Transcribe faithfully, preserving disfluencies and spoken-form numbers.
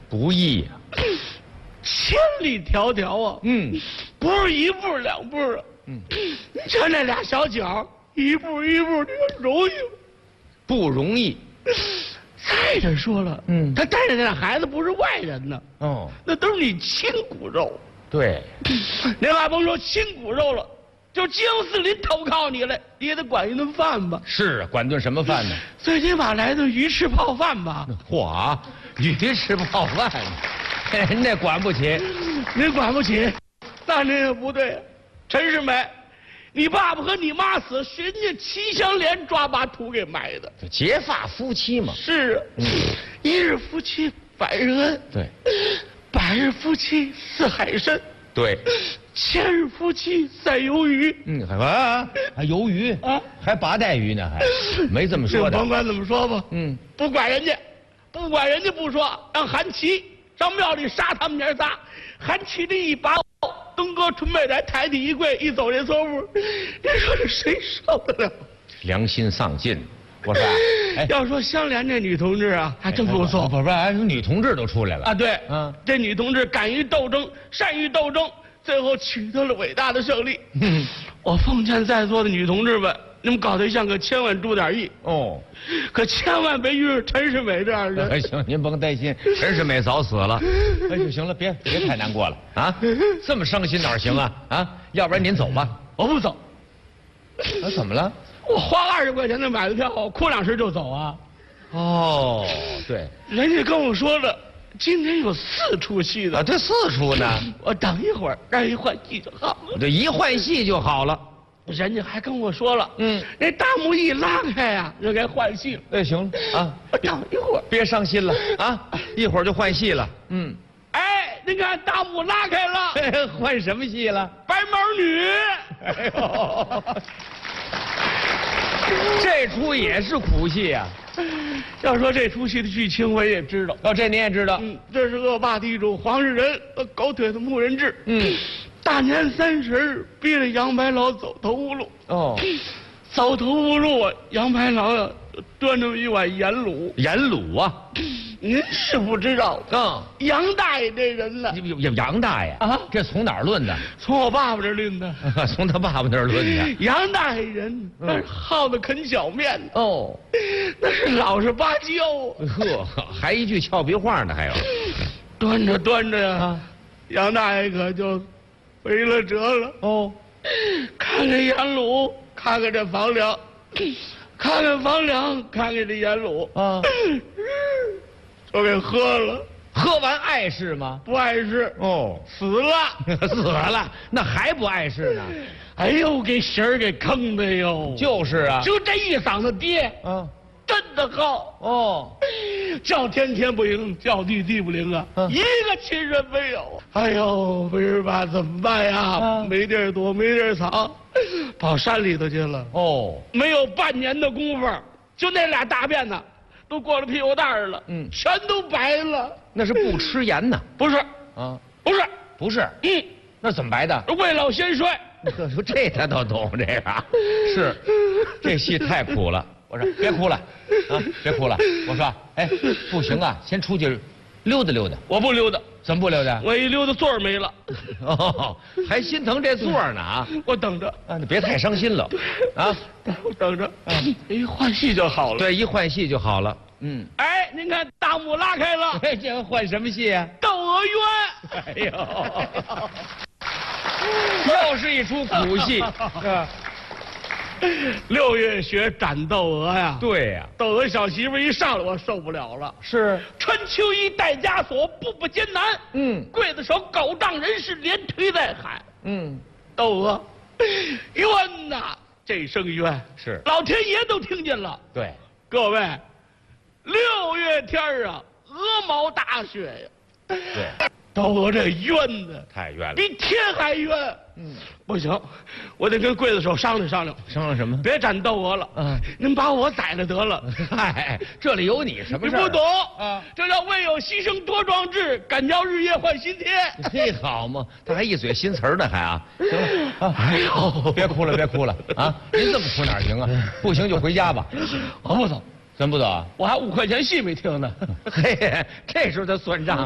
不易呀、啊， 千里迢迢啊， 嗯， 不是一步两步啊， 嗯， 你瞧那俩小脚，一步一步的容易吗？ 不容易。 再者说了， 嗯他带着那孩子不是外人呢， 哦， 那都是你亲骨肉。 对， 那还甭说亲骨肉了，就江四林投靠你来，你也得管一顿饭吧？ 是啊，管顿什么饭呢？ 最起码来顿鱼翅泡饭吧？ 嚯啊，鱼翅泡饭，人家管不起。 您管不起，那您也不对。陈世美，你爸爸和你妈死，是人家齐香莲抓把土给埋的。 结发夫妻嘛。 是啊，嗯、一日夫妻百日恩。 对。 百日夫妻似海参。 对。 千日夫妻赛鱿鱼。 嗯，还啊，还鱿鱼啊，还八带鱼呢，还没这么说的。 甭管怎么说吧， 嗯， 不管人家，不管人家不说，让韩琦上庙里杀他们娘仨。韩琦这一把东哥春妹来抬起一跪，一走这错误，你说这谁受得了？ 良心丧尽。我说， 哎，要说香莲这女同志啊，还真不错。 不不，还有女同志都出来了啊！对， 嗯， 这女同志敢于斗争，善于斗争，最后取得了伟大的胜利。嗯，我奉劝在座的女同志们，你们搞对象可千万注点意哦， 可千万别遇上陈世美这样的人。 哎，行，您甭担心，陈世美早死了。哎就行了，别别太难过了啊！这么伤心哪行啊啊！要不然您走吧。 我不走。 啊，怎么了？ 我花二十块钱的买的票，我哭两声就走啊！ 哦，对， 人家跟我说了，今天有四出戏的啊，这四出呢？ 我等一会儿，让一换戏就好了。 这一换戏就好了。 人家还跟我说了， 嗯， 那大幕一拉开呀、啊，就该换戏了。 哎，行了啊， 我等一会儿， 别伤心了啊，一会儿就换戏了。嗯， 哎，你看大幕拉开了， 换什么戏了？ 白毛女。 哎呦。这出也是苦戏呀、啊！ 要说这出戏的剧情，我也知道。 哦，这你也知道？ 嗯，这是恶霸地主黄世仁和狗腿子穆仁志。 嗯， 大年三十逼着杨白劳走投无路。 哦， 走投无路啊！杨白劳呀，端着一碗盐卤。 盐卤啊！ 您是不知道， 嗯， 杨大爷这人了。 有有杨大爷啊？这从哪儿论的？ 从我爸爸这儿论的。 从他爸爸那儿论的。 杨大爷人那是好的啃小面哦， 那是老实巴交。 呵，还一句俏皮话呢，还有。 端着端着呀、啊，杨大爷可就没了辙了。哦，看看盐卤，看看这房梁，看看房梁，看看这盐卤啊。都给喝了， 喝完碍事吗？ 不碍事哦， 死了， 死了，那还不碍事呢？ 哎呦，给神儿给坑的哟！ 就是啊， 就这一嗓子爹， 啊， 真的好哦， 叫天天不应，叫地地不灵啊，啊一个亲人没有。哎呦，没人吧，怎么办呀？啊、没地儿躲，没地儿藏，跑山里头去了。哦，没有半年的功夫，就那俩大辫子。都过了屁股蛋儿了，嗯，全都白了。 那是不吃盐呢？ 不是啊， 不是， 不是，嗯，那怎么白的？ 未老先衰。 说这他都懂，这个是，这戏太苦了。我说别哭了，啊，别哭了。我说，哎，不行啊，先出去溜达溜达。 我不溜达， 怎么不溜达？ 我一溜达座儿没了。 哦，还心疼这座呢啊！ 我等着啊，你别太伤心了，啊， 我等着，一换戏就好了。 对，一换戏就好了。嗯， 哎，您看大幕拉开了， 哎，这换什么戏啊？ 窦娥冤。 哎呦，又是一出苦戏。 六月雪斩窦娥呀！ 对呀， 窦娥小媳妇一上来，我受不了了。 是穿秋衣戴枷锁，步步艰难。嗯，刽子手狗仗人势，连推带喊。嗯，窦娥，冤呐！这声冤是老天爷都听见了。 对， 各位，六月天啊，鹅毛大雪呀。 对， 窦娥这冤的太冤了， 比天还冤。嗯，不行，我得跟刽子手商量商量。 商量什么？ 别斩窦娥了，嗯，您把我宰了得了。 嗨，这里有你什么事儿？ 你不懂啊，这叫为有牺牲多壮志，敢叫日夜换新天。 这好嘛，他还一嘴新词儿呢，还啊。行了啊，哎呦，别哭了，别哭了啊！您这么哭哪行啊？不行就回家吧。 我不走， 怎么不走啊？ 我还五块钱戏没听呢。 嘿，这时候才算账。